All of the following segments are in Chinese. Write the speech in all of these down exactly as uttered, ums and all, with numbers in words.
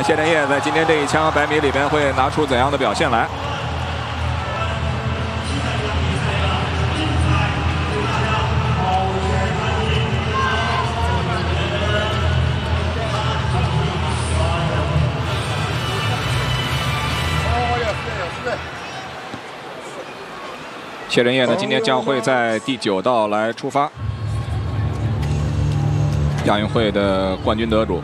看谢震业在今天这一枪百米里边会拿出怎样的表现来。 谢震业呢，今年将会在第九道来出发。亚运会的冠军得主。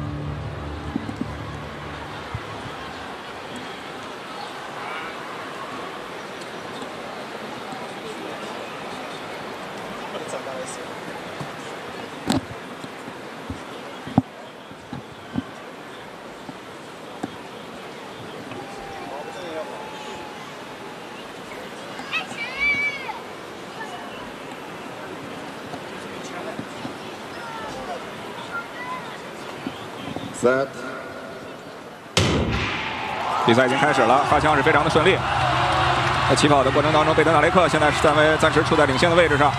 Set. 比赛已经开始了，发枪是非常的顺利。在起跑的过程当中，贝德纳雷克现在是暂为暂时处在领先的位置上。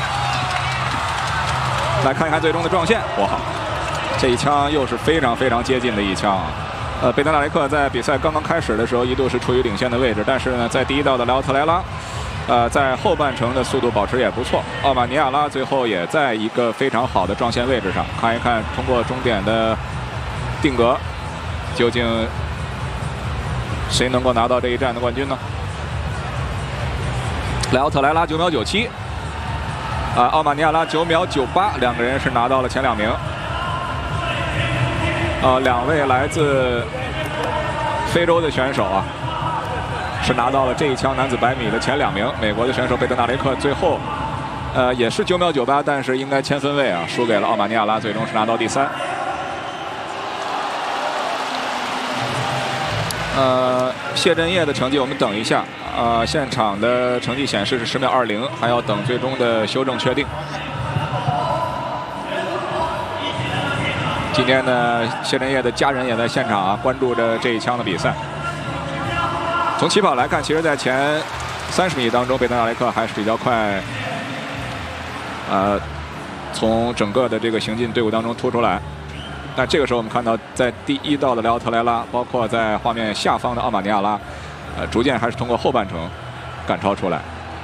来看一看最终的撞线，哇，这一枪又是非常非常接近的一枪。呃，贝德纳雷克在比赛刚刚开始的时候一度是处于领先的位置，但是呢，在第一道的莱奥特莱拉，呃，在后半程的速度保持也不错。奥马尼亚拉最后也在一个非常好的撞线位置上，看一看通过终点的 定格，究竟谁能够拿到这一站的冠军呢？莱奥特莱拉九秒九七，啊，奥马尼亚拉九秒九八，两个人是拿到了前两名。呃，两位来自非洲的选手啊，是拿到了这一枪男子百米的前两名。美国的选手贝德纳雷克最后，呃，也是九秒九八，但是应该签分位啊，输给了奥马尼亚拉，最终是拿到第三。 呃，谢震业的成绩我们等一下，呃，现场的成绩显示是十秒二零，还要等最终的修正确定。今天呢，谢震业的家人也在现场啊，关注着这一枪的比赛。从起跑来看，其实在前三十米当中，贝德纳雷克还是比较快，呃，从整个的这个行进队伍当中突出来。 但这个时候，我们看到，在第一道的莱奥特莱拉，包括在画面下方的奥马尼亚拉，呃，逐渐还是通过后半程赶超出来。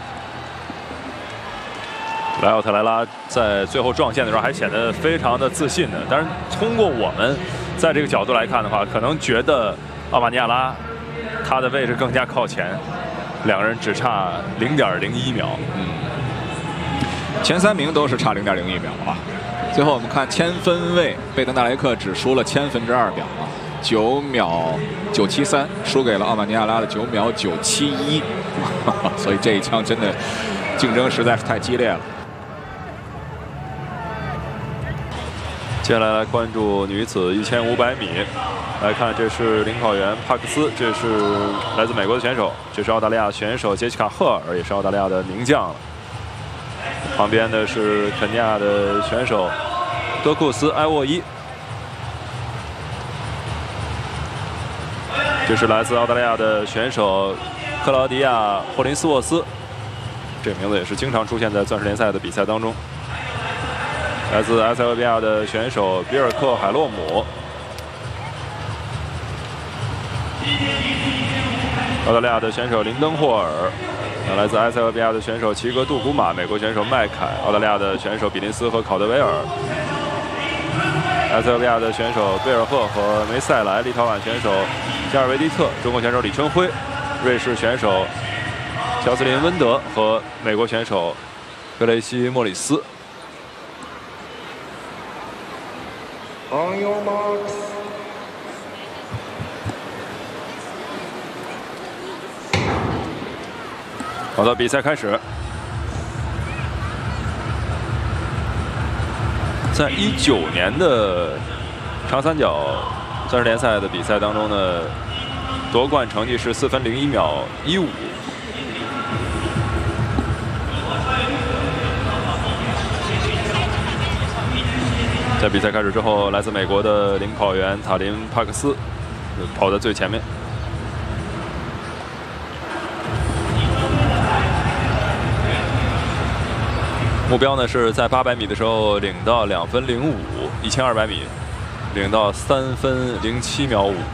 莱奥特莱拉在最后撞线的时候还显得非常的自信的，但是通过我们在这个角度来看的话，可能觉得奥马尼亚拉他的位置更加靠前，两个人只差零点零一秒。 嗯，前三名都是差零点零一秒啊。 最后我们看千分位，贝德纳雷克只输了千分之二秒啊，九秒九七三，输给了奥马尼亚拉的九秒九七一，所以这一枪真的竞争实在是太激烈了。 接下来来关注女子一千五百米，来看这是领跑员帕克斯，这是来自美国的选手，这是澳大利亚选手杰西卡·赫尔，也是澳大利亚的名将。 旁边的是肯尼亚的选手多库斯·埃沃伊，这是来自澳大利亚的选手克劳迪亚·霍林斯沃斯，这个名字也是经常出现在钻石联赛的比赛当中。来自埃塞俄比亚的选手比尔克·海洛姆，澳大利亚的选手林登霍尔。 来自埃塞俄比亚的选手齐格杜古马，美国选手麦凯，澳大利亚的选手比林斯和考德维尔，埃塞俄比亚的选手贝尔赫和梅塞莱，立陶宛选手加尔维迪特，中国选手李春辉，瑞士选手乔斯林温德和美国选手格雷西莫里斯。 On your marks. 好的，比赛开始。在一九年的长三角钻石联赛的比赛当中呢，夺冠成绩是四分零一秒一五。在比赛开始之后，来自美国的领跑员塔林·帕克斯跑在最前面。 目标呢是在八百米的时候领到两分零五，一千二百米领到三分零七秒五。